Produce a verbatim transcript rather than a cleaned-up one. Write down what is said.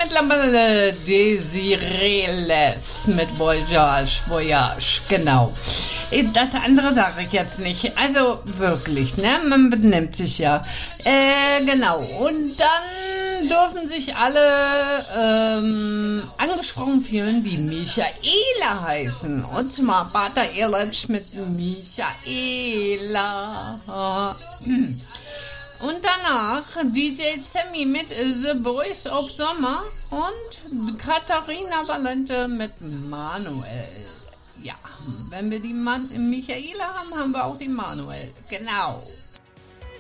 mittlerweile Desireles mit Voyage, Voyage, genau. Das andere sage ich jetzt nicht. Also wirklich, ne? Man benimmt sich ja. Äh, genau. Und dann dürfen sich alle ähm, angesprochen fühlen, die Michaela heißen. Und zwar Pater Ehrlich mit Michaela. Und danach D J Sammy mit The Voice of Summer und Katharina Valente mit Manuel. Ja, wenn wir die Man- Michaela haben, haben wir auch die Manuel. Genau.